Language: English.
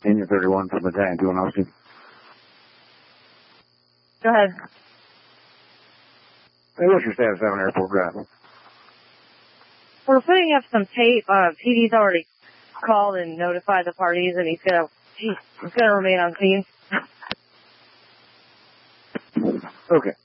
Union 31 from Battalion 210. Go ahead. Hey, what's your status on Airport Drive? We're putting up some tape. PD's already called and notified the parties, and he's gonna remain on scene. Okay.